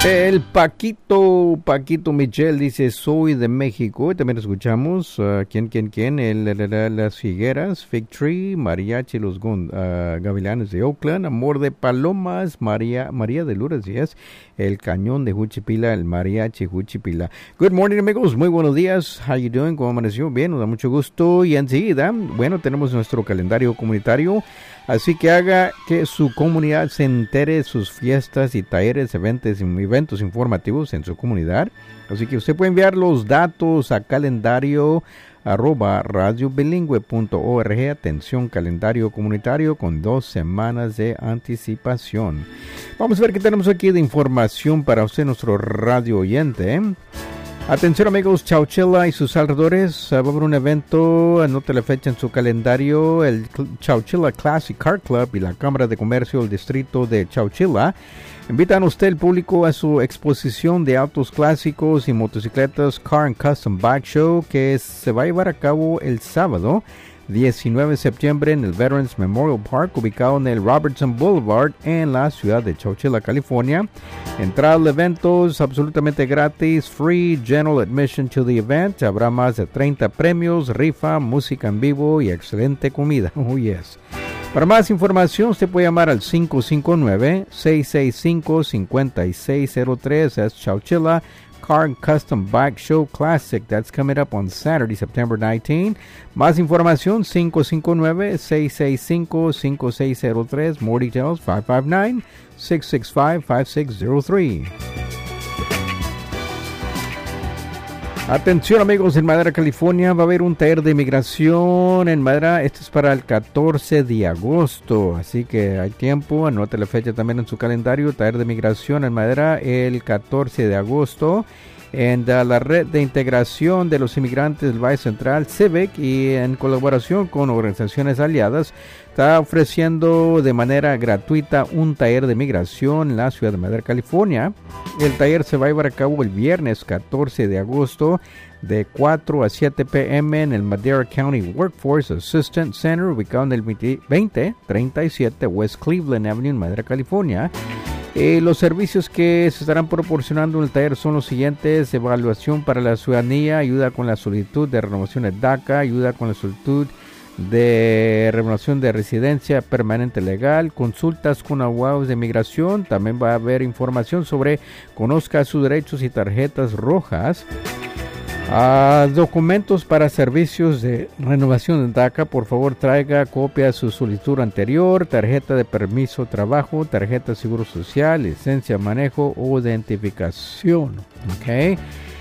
El Paquito Michel dice, soy de México. Y también escuchamos, ¿quién? Las Higueras, Fig Tree, Mariachi, los Gavilanes de Oakland, Amor de Palomas, María de Lourdes Díaz, El Cañón de Juchipila, el Mariachi Juchipila. Good morning, amigos, muy buenos días. How you doing? ¿Cómo amaneció? Bien, nos da mucho gusto. Y enseguida, bueno, tenemos nuestro calendario comunitario. Así que haga que su comunidad se entere de sus fiestas y talleres, eventos informativos en su comunidad. Así que usted puede enviar los datos a calendario@radiobilingüe.org. Atención, calendario comunitario con 2 semanas de anticipación. Vamos a ver qué tenemos aquí de información para usted, nuestro radio oyente. Atención, amigos, Chowchilla y sus alrededores, va a haber un evento, anote la fecha en su calendario. El Chowchilla Classic Car Club y la Cámara de Comercio del Distrito de Chowchilla invitan a usted, el público, a su exposición de autos clásicos y motocicletas Car and Custom Bike Show, que se va a llevar a cabo el sábado 19 de septiembre en el Veterans Memorial Park, ubicado en el Robertson Boulevard en la ciudad de Chowchilla, California. Entrada al evento es absolutamente gratis, free general admission to the event. Habrá más de 30 premios, rifa, música en vivo y excelente comida. Oh yes. Para más información, usted puede llamar al 559-665-5603. Es Chowchilla Car and Custom Bike Show Classic. That's coming up on Saturday, September 19. Más información, 559-665-5603. More details, 559-665-5603. Atención, amigos, en Madera, California va a haber un taller de inmigración en Madera. Esto es para el 14 de agosto, así que hay tiempo. Anote la fecha también en su calendario. Taller de inmigración en Madera el 14 de agosto. En la red de integración de los inmigrantes del Valle Central, CIVIC, y en colaboración con organizaciones aliadas, está ofreciendo de manera gratuita un taller de migración en la ciudad de Madera, California. El taller se va a llevar a cabo el viernes 14 de agosto de 4 a 7 p.m. en el Madera County Workforce Assistance Center, ubicado en el 2037 West Cleveland Avenue en Madera, California. Los servicios que se estarán proporcionando en el taller son los siguientes: evaluación para la ciudadanía, ayuda con la solicitud de renovación de DACA, ayuda con la solicitud de renovación de residencia permanente legal, consultas con abogados de migración. También va a haber información sobre conozca sus derechos y tarjetas rojas. Documentos para servicios de renovación de DACA. Por favor, traiga copia de su solicitud anterior, tarjeta de permiso de trabajo, tarjeta de seguro social, licencia de manejo o identificación. ¿Ok?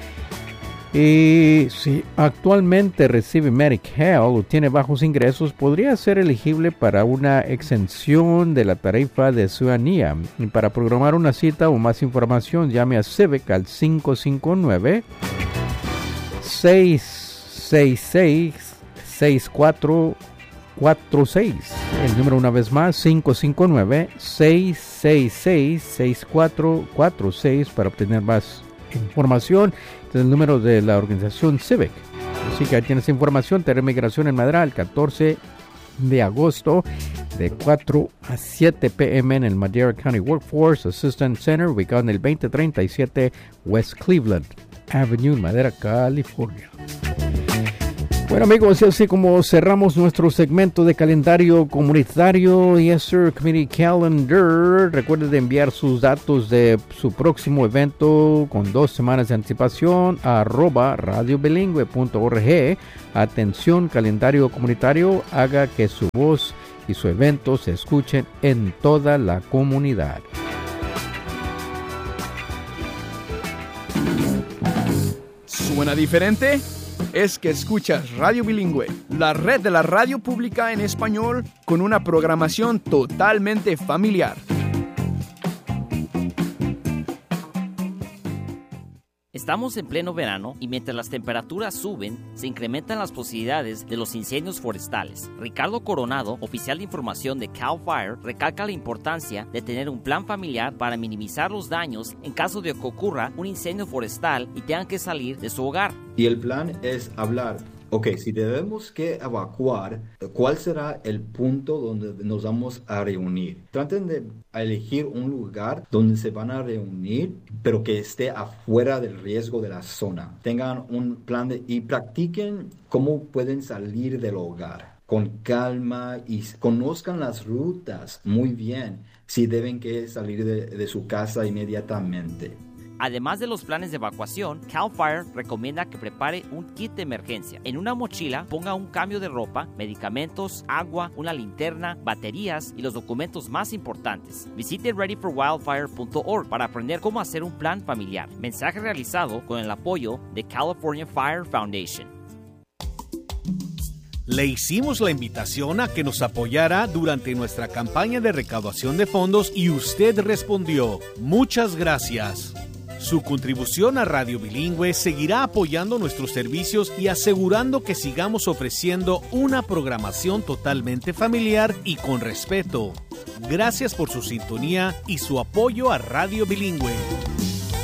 Y si actualmente recibe Medicaid o tiene bajos ingresos, podría ser elegible para una exención de la tarifa de ciudadanía. Y para programar una cita o más información, llame a Civic al 559-666-6446. El número una vez más, 559-666-6446 para obtener más información. Este es el número de la organización Civic. Así que ahí tienes información. Taller de migración en Madera el 14 de agosto de 4 a 7 p.m. en el Madera County Workforce Assistance Center, ubicado en el 2037 West Cleveland Avenue, Madera, California. Bueno, amigos, y así como cerramos nuestro segmento de calendario comunitario, Yes Sir Community Calendar, recuerde de enviar sus datos de su próximo evento con 2 semanas de anticipación a @radiobilingüe.org. Atención, calendario comunitario, haga que su voz y su evento se escuchen en toda la comunidad. ¿Suena diferente? Es que escuchas Radio Bilingüe, la red de la radio pública en español con una programación totalmente familiar. Estamos en pleno verano y mientras las temperaturas suben, se incrementan las posibilidades de los incendios forestales. Ricardo Coronado, oficial de información de CAL FIRE, recalca la importancia de tener un plan familiar para minimizar los daños en caso de que ocurra un incendio forestal y tengan que salir de su hogar. Y el plan es hablar Ok, si debemos que evacuar, ¿cuál será el punto donde nos vamos a reunir? Traten de elegir un lugar donde se van a reunir, pero que esté afuera del riesgo de la zona. Tengan un plan y practiquen cómo pueden salir del hogar con calma y conozcan las rutas muy bien si deben que salir de su casa inmediatamente. Además de los planes de evacuación, CAL FIRE recomienda que prepare un kit de emergencia. En una mochila ponga un cambio de ropa, medicamentos, agua, una linterna, baterías y los documentos más importantes. Visite readyforwildfire.org para aprender cómo hacer un plan familiar. Mensaje realizado con el apoyo de California Fire Foundation. Le hicimos la invitación a que nos apoyara durante nuestra campaña de recaudación de fondos y usted respondió. Muchas gracias. Su contribución a Radio Bilingüe seguirá apoyando nuestros servicios y asegurando que sigamos ofreciendo una programación totalmente familiar y con respeto. Gracias por su sintonía y su apoyo a Radio Bilingüe.